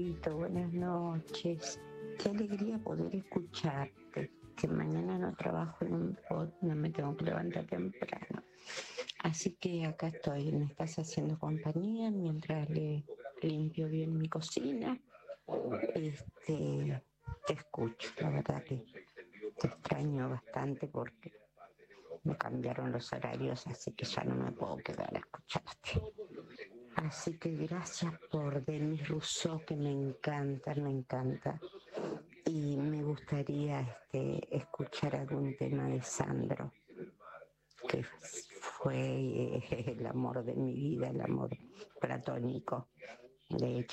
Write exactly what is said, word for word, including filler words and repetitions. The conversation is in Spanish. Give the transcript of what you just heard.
Sandrito, buenas noches. Qué alegría poder escucharte, que mañana no trabajo, no, puedo- no me tengo que levantar temprano. Así que acá estoy, me estás haciendo compañía mientras le limpio bien mi cocina. Este, te escucho, la verdad que te extraño bastante porque me cambiaron los horarios, así que ya no me puedo quedar a escucharte. Así que gracias por Denis Rousseau, que me encanta, me encanta. Y me gustaría este, escuchar algún tema de Sandro, que fue eh, el amor de mi vida, el amor platónico. De hecho,